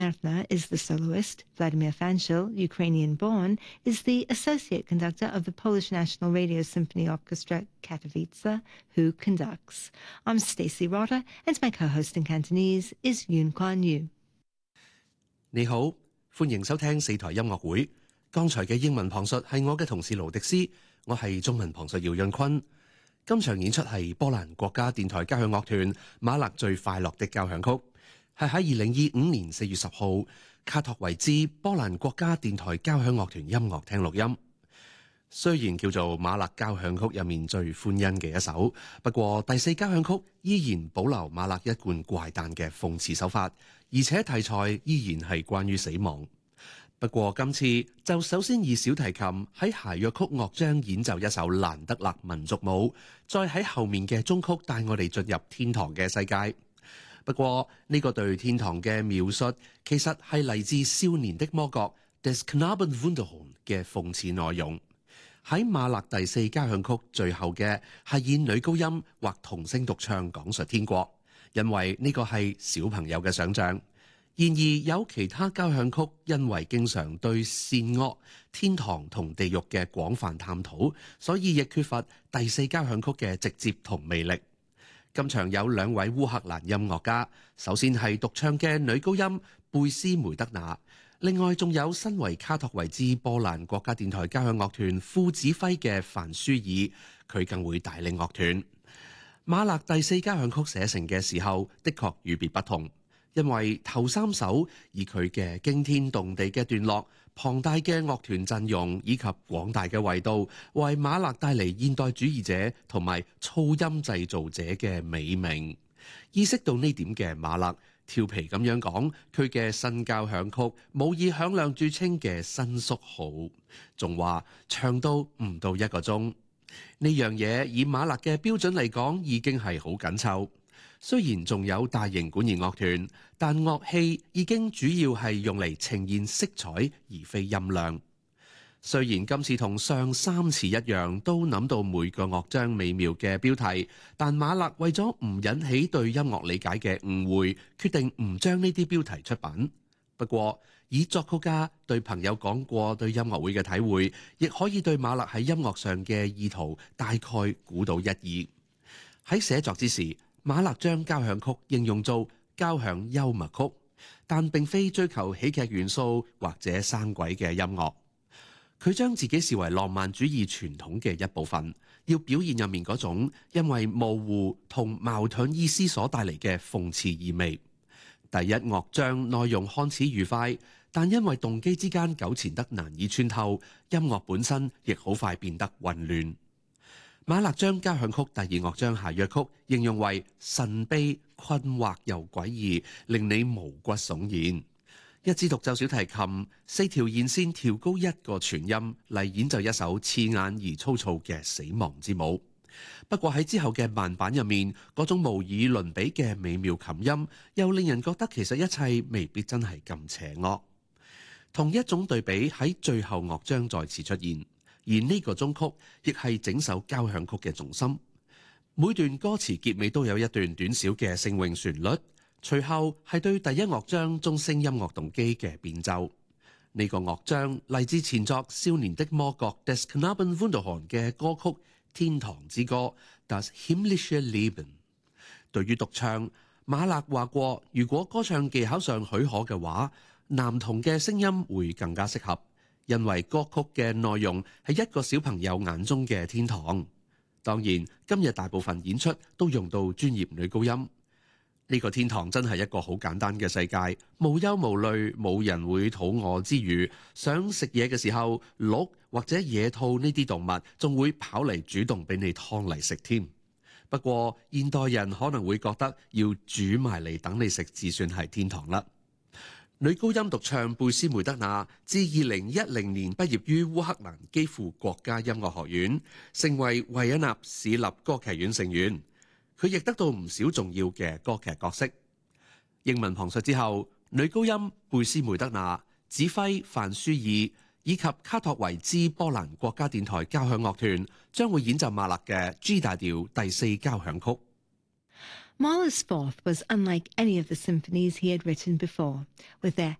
Erfner is the soloist. Vladimir Fanchil, Ukrainian-born, is the associate conductor of the Polish National Radio Symphony Orchestra Katowice, who conducts. I'm Stacey Rotter, and my co-host in Cantonese is Yun Kuan Yu. 你好，歡迎收聽四台音樂會。剛才嘅英文旁述係我嘅同事盧迪斯，我係中文旁述姚潤坤。今場演出係波蘭國家電台交響樂團馬勒最快樂的交響曲，係喺2025年4月10號卡托維茲波蘭國家電台交響樂團音樂廳錄音。雖然叫做馬勒交響曲入面最歡欣嘅一首，不過第四交響曲依然保留馬勒一貫怪誕嘅諷刺手法，而且題材依然係關於死亡。不過今次就首先以小提琴喺諧謔曲樂章演奏一首蘭德勒民族舞，再喺後面嘅中曲帶我哋進入天堂嘅世界。不過呢個對天堂嘅描述其實係嚟自少年的魔國 Des Knaben Wunderhorn 嘅諷刺內容。喺馬勒第四交響曲最後嘅係以女高音或童聲獨唱講述天國，因為呢個係小朋友嘅想像。然而有其他交響曲因為經常對善惡、天堂同地獄嘅廣泛探討，所以亦缺乏第四交響曲嘅直接同魅力。今場有兩位烏克蘭音樂家，首先係獨唱嘅女高音貝斯梅德娜，另外仲有身為卡托維茲波蘭國家電台交響樂團副指揮嘅范舒爾，佢更會帶領樂團。馬勒第四交響曲寫成嘅時候，的確與別不同。因為頭三首以佢嘅驚天動地嘅段落、龐大嘅樂團陣容以及廣大嘅維度，為馬勒帶嚟現代主義者同埋噪音製造者嘅美名。意識到呢點嘅馬勒，調皮咁樣講，佢嘅新交響曲冇以響亮著稱嘅伸縮號，仲話唱到唔到1個鐘。呢樣嘢以馬勒嘅標準嚟講，已經係好緊湊。雖然仲有大型管弦樂團，但樂器已經主要係用嚟呈現色彩而非音量。雖然今次同上3次一樣都諗到每個樂章美妙嘅標題，但馬勒為咗唔引起對音樂理解嘅誤會，決定唔將呢啲標題出品。不過以作曲家對朋友講過對音樂會嘅體會，亦可以對馬勒喺音樂上嘅意圖大概估到一二。喺寫作之時，馬勒將交響曲形容做交響幽默曲，但並非追求喜劇元素或者生鬼嘅音樂。佢將自己視為浪漫主義傳統嘅一部分，要表現入面嗰種因為模糊同矛盾意思所帶嚟嘅諷刺意味。第一樂章內容看似愉快，但因為動機之間糾纏得難以穿透，音樂本身亦好快變得混亂。馬勒將交響曲第二樂章諧謔曲形容為神秘、困惑又詭異，令你毛骨悚然。一支獨奏小提琴，4條弦線調高1個全音嚟演奏一首刺眼而粗糙嘅死亡之舞。不過喺之後嘅慢板入面，嗰種無以倫比嘅美妙琴音，又令人覺得其實一切未必真係咁邪惡。同一種對比喺最後樂章再次出現。而呢個中曲亦係整首交響曲嘅重心，每段歌詞結尾都有一段短小嘅聖詠旋律，隨後係對第一樂章中聲音樂動機嘅變奏。呢個樂章嚟自前作《少年的魔國》Des Knaben Wunderhorn 嘅歌曲《天堂之歌》Das himmlische Leben。對於獨唱，馬勒話過，如果歌唱技巧上許可嘅話，男童嘅聲音會更加適合。因為歌曲嘅內容係一個小朋友眼中嘅天堂。當然，今日大部分演出都用到專業女高音。呢個天堂真係一個好簡單嘅世界，無憂無慮，冇人會肚餓之餘，想食嘢嘅時候，鹿或者野兔呢啲動物仲會跑嚟主動俾你劏嚟食添。不過現代人可能會覺得要煮埋嚟等你食至算係天堂啦。女高音獨唱貝斯梅德娜自2010年畢業於烏克蘭基輔國家音樂學院，成為維也納市立歌劇院成員。佢亦得到唔少重要嘅歌劇角色。英文旁述之後，女高音貝斯梅德娜、指揮范舒爾以及卡托維茲波蘭國家電台交響樂團將會演奏馬勒嘅 G 大調第四交響曲。 Mahler's Fourth was unlike any of the symphonies he had written before, with their